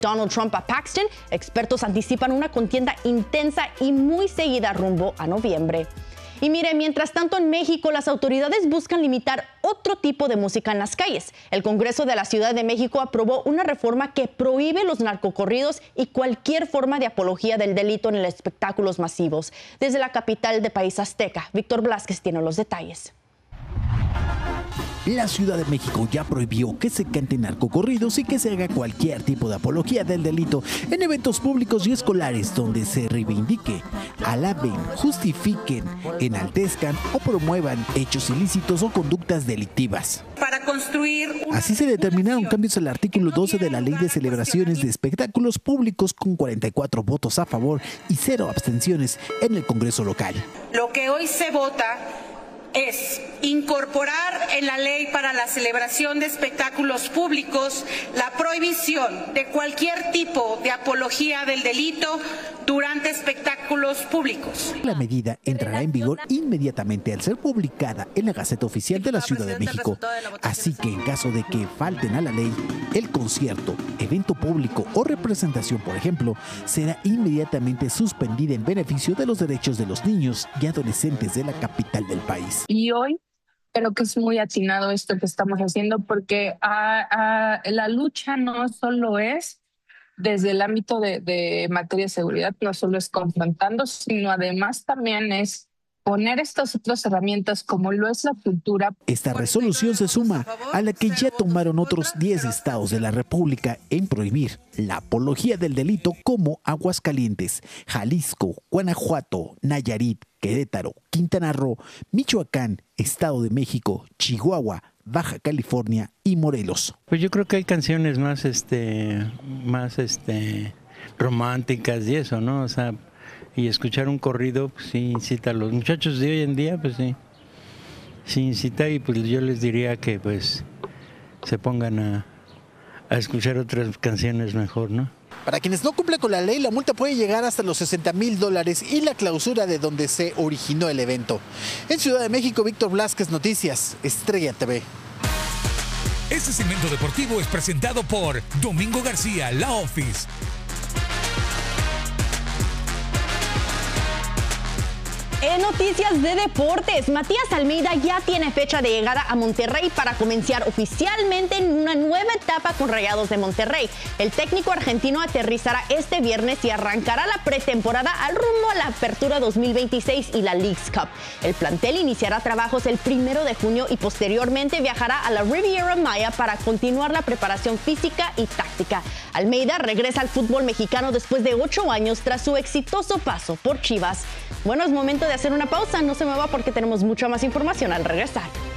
Donald Trump a Paxton, expertos anticipan una contienda intensa y muy seguida rumbo a noviembre. Y mire, mientras tanto en México las autoridades buscan limitar otro tipo de música en las calles. El Congreso de la Ciudad de México aprobó una reforma que prohíbe los narcocorridos y cualquier forma de apología del delito en los espectáculos masivos. Desde la capital de País Azteca, Víctor Blázquez tiene los detalles. La Ciudad de México ya prohibió que se canten narcocorridos y que se haga cualquier tipo de apología del delito en eventos públicos y escolares donde se reivindique, alaben, justifiquen, enaltezcan o promuevan hechos ilícitos o conductas delictivas. Así se determinaron cambios al artículo 12 de la Ley de Celebraciones de Espectáculos Públicos con 44 votos a favor y 0 abstenciones en el Congreso local. Lo que hoy se vota es incorporar en la ley para la celebración de espectáculos públicos la prohibición de cualquier tipo de apología del delito durante espectáculos públicos. La medida entrará en vigor inmediatamente al ser publicada en la Gaceta Oficial de la Ciudad de México. Así que en caso de que falten a la ley, el concierto, evento público o representación, por ejemplo, será inmediatamente suspendida en beneficio de los derechos de los niños y adolescentes de la capital del país. Y hoy creo que es muy atinado esto que estamos haciendo porque la lucha no solo es desde el ámbito de materia de seguridad, no solo es confrontando, sino además también es poner estas otras herramientas como lo es la cultura. Esta resolución se suma a la que ya tomaron otros 10 estados de la República en prohibir la apología del delito como Aguascalientes, Jalisco, Guanajuato, Nayarit, Querétaro, Quintana Roo, Michoacán, Estado de México, Chihuahua, Baja California y Morelos. Pues yo creo que hay canciones más románticas y eso, ¿no? O sea, y escuchar un corrido, pues sí incita a los muchachos de hoy en día, pues sí incita, y pues yo les diría que pues se pongan a escuchar otras canciones mejor, ¿no? Para quienes no cumplen con la ley, la multa puede llegar hasta los $60,000 y la clausura de donde se originó el evento. En Ciudad de México, Víctor Blázquez, Noticias, Estrella TV. Este segmento deportivo es presentado por Domingo García, La Office. En noticias de deportes, Matías Almeida ya tiene fecha de llegada a Monterrey para comenzar oficialmente en una nueva etapa con Rayados de Monterrey. El técnico argentino aterrizará este viernes y arrancará la pretemporada al rumbo a la Apertura 2026 y la Leagues Cup. El plantel iniciará trabajos el 1 de junio y posteriormente viajará a la Riviera Maya para continuar la preparación física y táctica. Almeida regresa al fútbol mexicano después de 8 años tras su exitoso paso por Chivas. Bueno, es momento de hacer una pausa, no se mueva porque tenemos mucha más información al regresar.